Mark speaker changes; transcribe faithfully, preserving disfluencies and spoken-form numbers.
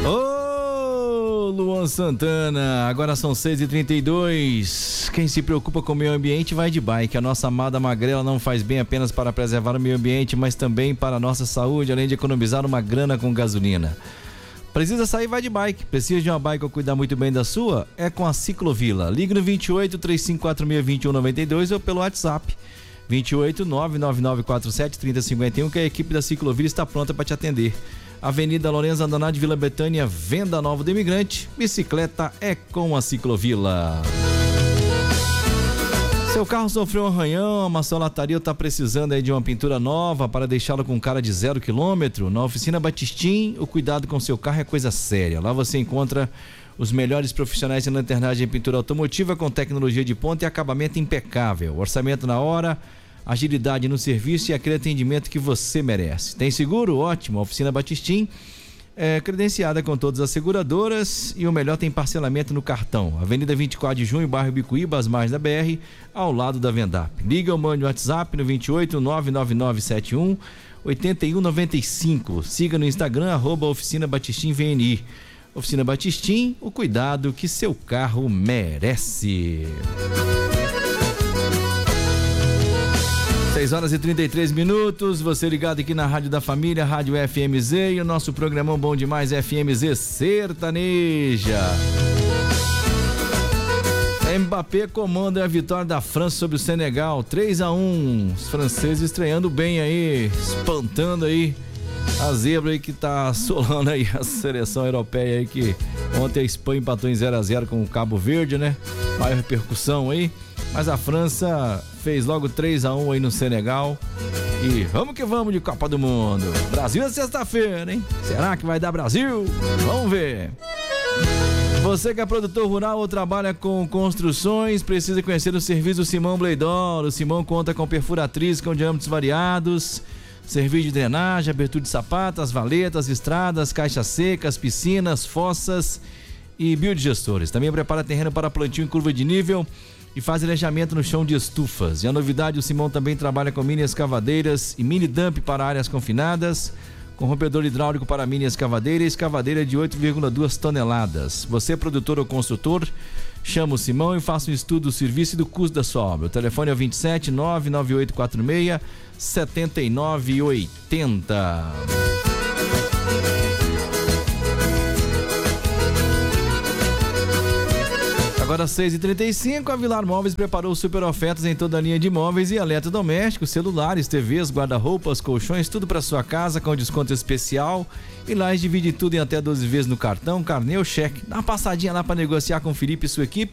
Speaker 1: Ô, Luan Santana, agora são seis e trinta e dois. Quem se preocupa com o meio ambiente vai de bike. A nossa amada magrela não faz bem apenas para preservar o meio ambiente, mas também para a nossa saúde, além de economizar uma grana com gasolina. Precisa sair, vai de bike. Precisa de uma bike ou cuidar muito bem da sua? É com a Ciclovila. Ligue no vinte e oito, três cinco quatro seis, dois um nove dois ou pelo WhatsApp vinte e oito, nove nove nove quatro sete, três zero cinco um, que a equipe da Ciclovila está pronta para te atender. Avenida Lourenço Andanade, Vila Betânia, Venda Nova do Imigrante. Bicicleta é com a Ciclovila. Seu carro sofreu um arranhão, a maçolataria está precisando aí de uma pintura nova para deixá-lo com cara de zero quilômetro. Na oficina Batistim, o cuidado com seu carro é coisa séria. Lá você encontra os melhores profissionais em lanternagem e pintura automotiva com tecnologia de ponta e acabamento impecável. Orçamento na hora, agilidade no serviço e aquele atendimento que você merece. Tem seguro? Ótimo. A oficina Batistim é credenciada com todas as seguradoras e o melhor, tem parcelamento no cartão. Avenida vinte e quatro de junho, bairro Bicuíba, às margens da B R, ao lado da Vendap. Liga ou mande o WhatsApp no vinte e oito, nove nove nove sete um, oito um nove cinco. Siga no Instagram, arroba Oficina Batistim V N I. Oficina Batistim, o cuidado que seu carro merece. seis horas e trinta e três minutos, você ligado aqui na Rádio da Família, Rádio F M Z, e o nosso programão bom demais, F M Z Sertaneja. Mbappé comanda a vitória da França sobre o Senegal, três a um, os franceses estreando bem aí, espantando aí a zebra aí que tá assolando aí a seleção europeia aí, que ontem a Espanha empatou em zero a zero com o Cabo Verde, né? Maior repercussão aí. Mas a França fez logo três a um aí no Senegal. E vamos que vamos de Copa do Mundo. Brasil é sexta-feira, hein? Será que vai dar Brasil? Vamos ver. Você que é produtor rural ou trabalha com construções, precisa conhecer o serviço do Simão Bleidol. O Simão conta com perfuratriz com diâmetros variados, serviço de drenagem, abertura de sapatas, valetas, estradas, caixas secas, piscinas, fossas e biodigestores. Também prepara terreno para plantio em curva de nível e faz alejamento no chão de estufas. E a novidade, o Simão também trabalha com mini escavadeiras e mini dump para áreas confinadas, com rompedor hidráulico para mini escavadeira e escavadeira de oito vírgula dois toneladas. Você, produtor ou construtor, chama o Simão e faça um estudo do serviço e do custo da sua obra. O telefone é o vinte e sete, nove nove oito quatro seis, sete nove oito zero. Agora seis e trinta e cinco, a Vilar Móveis preparou super ofertas em toda a linha de móveis e eletrodomésticos, celulares, T Vs, guarda-roupas, colchões, tudo para sua casa com desconto especial. E lá eles dividem tudo em até doze vezes no cartão, carnê ou cheque. Dá uma passadinha lá para negociar com o Felipe e sua equipe.